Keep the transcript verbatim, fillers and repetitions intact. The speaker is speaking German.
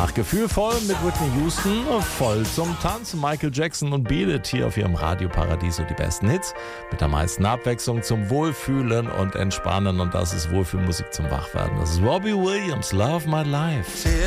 Ach, gefühlvoll mit Whitney Houston, voll zum Tanzen. Michael Jackson und Beat It hier auf ihrem Radioparadies und die besten Hits mit der meisten Abwechslung zum Wohlfühlen und Entspannen. Und das ist Wohlfühlmusik zum Wachwerden. Das ist Robbie Williams, Love My Life.